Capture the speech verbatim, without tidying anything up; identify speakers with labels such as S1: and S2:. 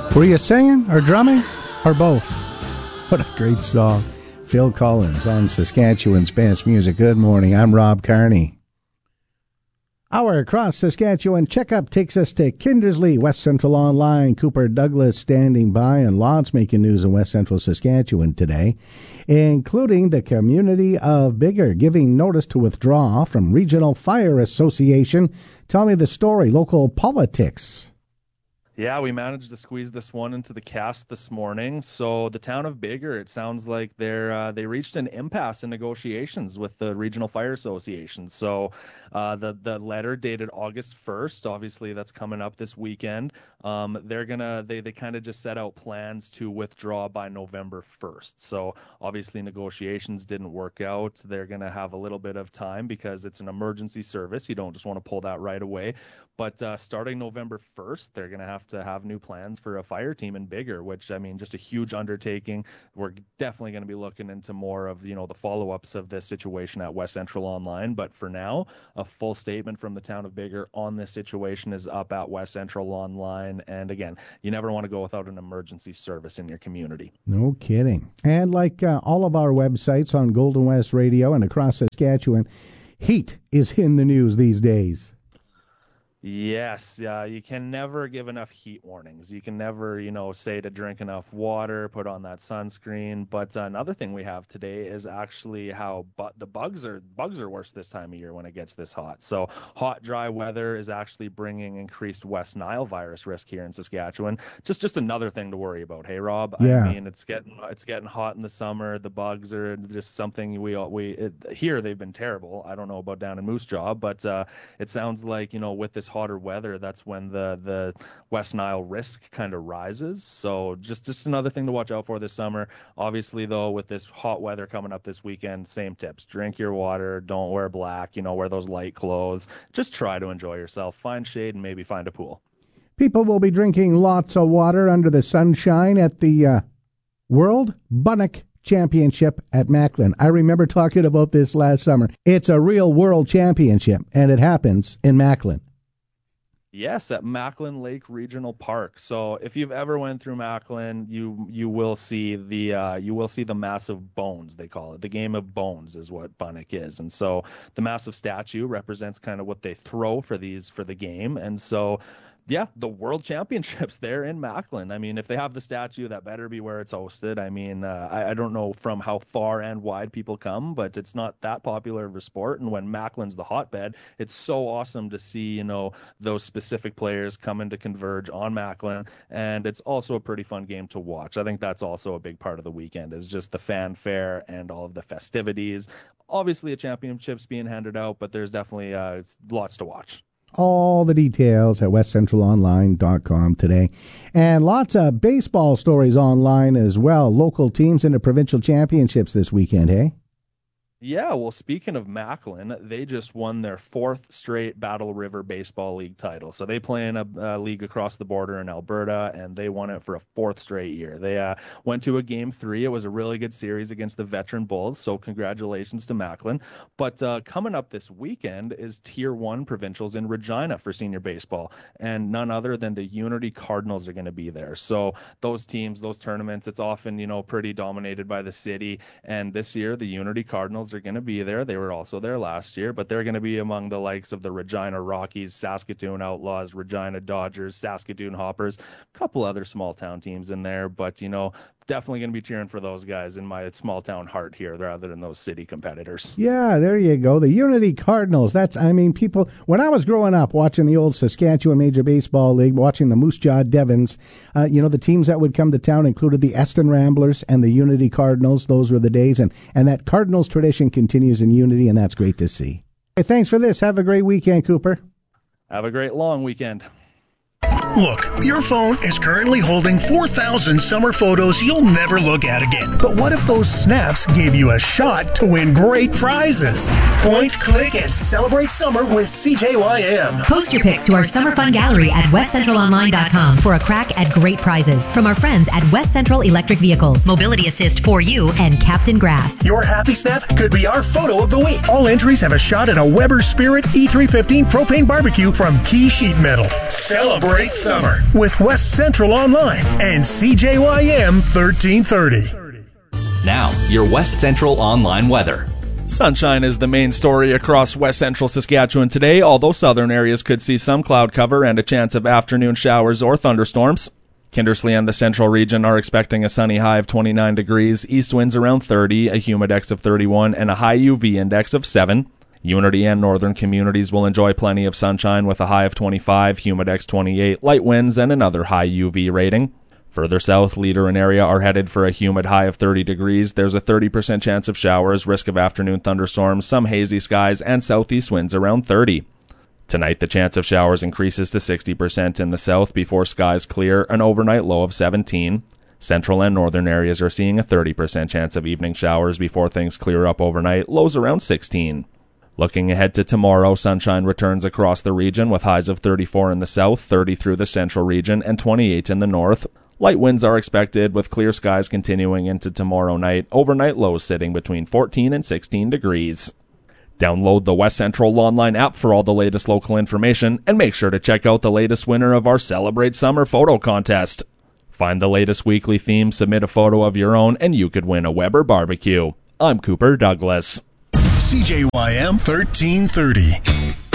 S1: Were you singing or drumming or both? What a great song. Phil Collins on Saskatchewan's Best Music. Good morning. I'm Rob Carney. Our Across Saskatchewan checkup takes us to Kindersley, West Central Online. Cooper Douglas standing by, and lots making news in West Central Saskatchewan today, including the community of Biggar giving notice to withdraw from Regional Fire Association. Tell me the story. Local politics.
S2: Yeah, we managed to squeeze this one into the cast this morning. So the town of Biggar, it sounds like they're uh, they reached an impasse in negotiations with the Regional Fire Association. So uh, the the letter dated August first, obviously that's coming up this weekend. Um, they're gonna they they kind of just set out plans to withdraw by November first. So obviously negotiations didn't work out. They're gonna have a little bit of time because it's an emergency service. You don't just want to pull that right away. But uh, starting November first, they're gonna have to have new plans for a fire team in Biggar, which, I mean, just a huge undertaking. We're definitely going to be looking into more of, you know, the follow-ups of this situation at West Central Online. But for now, a full statement from the town of Biggar on this situation is up at West Central Online. And again, you never want to go without an emergency service in your community.
S1: No kidding. And like uh, all of our websites on Golden West Radio and across Saskatchewan, heat is in the news these days.
S2: Yes, uh, you can never give enough heat warnings. You can never, you know, say to drink enough water, put on that sunscreen. But uh, another thing we have today is actually how bu- the bugs are bugs are worse this time of year when it gets this hot. So hot, dry weather is actually bringing increased West Nile virus risk here in Saskatchewan. Just just another thing to worry about. Hey, Rob.
S1: Yeah.
S2: I mean, it's getting it's getting hot in the summer. The bugs are just something we we it, here they've been terrible. I don't know about down in Moose Jaw, but uh, it sounds like, you know, with this hotter weather, that's when the the West Nile risk kind of rises. So just just another thing to watch out for this summer. Obviously, though, with this hot weather coming up this weekend, same tips: drink your water, don't wear black, you know, wear those light clothes. Just try to enjoy yourself, find shade, and maybe find a pool.
S1: People will be drinking lots of water under the sunshine at the uh, World Bunnock Championship at Macklin. I remember talking about this last summer. It's a real world championship, and it happens in Macklin.
S2: Yes, at Macklin Lake Regional Park. So if you've ever went through Macklin, you you will see the uh, you will see the massive bones, they call it. The game of bones is what Bunnock is. And so the massive statue represents kind of what they throw for these for the game. And so yeah, the World Championships there in Macklin. I mean, if they have the statue, that better be where it's hosted. I mean, uh, I, I don't know from how far and wide people come, but it's not that popular of a sport. And when Macklin's the hotbed, it's so awesome to see, you know, those specific players coming to converge on Macklin. And it's also a pretty fun game to watch. I think that's also a big part of the weekend, is just the fanfare and all of the festivities. Obviously, a championship's being handed out, but there's definitely uh, lots to watch.
S1: All the details at west central online dot com today. And lots of baseball stories online as well. Local teams in the provincial championships this weekend, hey?
S2: Yeah, well, speaking of Macklin, they just won their fourth straight Battle River Baseball League title. So they play in a uh, league across the border in Alberta, and they won it for a fourth straight year. They uh, went to a game three. It was a really good series against the Veteran Bulls, so congratulations to Macklin. But uh, coming up this weekend is Tier one provincials in Regina for senior baseball, and none other than the Unity Cardinals are going to be there. So those teams, those tournaments, it's often, you know, pretty dominated by the city, and this year the Unity Cardinals are going to be there. They were also there last year, but they're going to be among the likes of the Regina Rockies, Saskatoon Outlaws, Regina Dodgers, Saskatoon Hoppers, a couple other small town teams in there, but, you know, definitely going to be cheering for those guys in my small town heart here rather than those city competitors.
S1: Yeah, there you go. The Unity Cardinals. That's, I mean, people, when I was growing up watching the old Saskatchewan Major Baseball League, watching the Moose Jaw Devons, uh, you know, the teams that would come to town included the Eston Ramblers and the Unity Cardinals. Those were the days. And, and that Cardinals tradition continues in Unity, and that's great to see. Hey, thanks for this. Have a great weekend, Cooper.
S2: Have a great long weekend.
S3: Look, your phone is currently holding four thousand summer photos you'll never look at again. But what if those snaps gave you a shot to win great prizes? Point, click, and celebrate summer with C J Y M.
S4: Post your pics to our Summer Fun Gallery at west central online dot com for a crack at great prizes from our friends at West Central Electric Vehicles, Mobility Assist for You, and Captain Grass.
S3: Your happy snap could be our photo of the week. All entries have a shot at a Weber Spirit E three fifteen propane barbecue from Key Sheet Metal. Celebrate Summer with West Central Online and C J Y M thirteen thirty.
S5: Now, your West Central Online weather.
S2: Sunshine is the main story across west central Saskatchewan today, although southern areas could see some cloud cover and a chance of afternoon showers or thunderstorms. Kindersley and the central region are expecting a sunny high of twenty-nine degrees, east winds around thirty, a humidex of thirty-one, and a high U V index of seven. Unity and northern communities will enjoy plenty of sunshine with a high of twenty-five, humidex twenty-eight, light winds, and another high U V rating. Further south, Leader and area are headed for a humid high of thirty degrees. There's a thirty percent chance of showers, risk of afternoon thunderstorms, some hazy skies, and southeast winds around thirty. Tonight, the chance of showers increases to sixty percent in the south before skies clear, an overnight low of seventeen. Central and northern areas are seeing a thirty percent chance of evening showers before things clear up overnight, lows around sixteen. Looking ahead to tomorrow, sunshine returns across the region with highs of thirty-four in the south, thirty through the central region, and twenty-eight in the north. Light winds are expected with clear skies continuing into tomorrow night, overnight lows sitting between fourteen and sixteen degrees. Download the West Central Online app for all the latest local information, and make sure to check out the latest winner of our Celebrate Summer photo contest. Find the latest weekly theme, submit a photo of your own, and you could win a Weber barbecue. I'm Cooper Douglas.
S3: C J Y M thirteen thirty.